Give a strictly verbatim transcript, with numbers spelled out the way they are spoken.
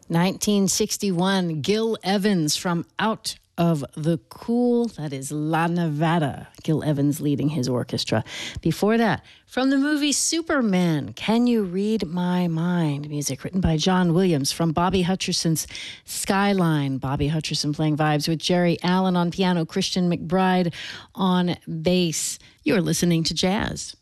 nineteen sixty-one, Gil Evans from Out of the Cool. That is La Nevada. Gil Evans leading his orchestra. Before that, from the movie Superman, Can You Read My Mind? Music written by John Williams from Bobby Hutcherson's Skyline. Bobby Hutcherson playing vibes with Jerry Allen on piano, Christian McBride on bass. You're listening to jazz.